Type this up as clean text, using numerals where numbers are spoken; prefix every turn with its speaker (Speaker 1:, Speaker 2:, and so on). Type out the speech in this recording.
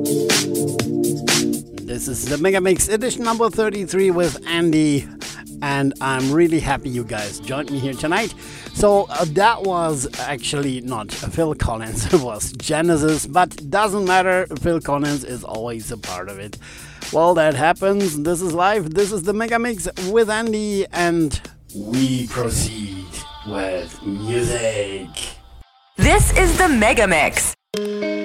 Speaker 1: This is the Mega Mix edition number 33 with Andy, and I'm really happy you guys joined me here tonight. So that was actually not Phil Collins, it was Genesis, but doesn't matter, Phil Collins is always a part of it. Well, that happens, this is life, this is the Mega Mix with Andy, and we proceed with music.
Speaker 2: This is the Mega Mix.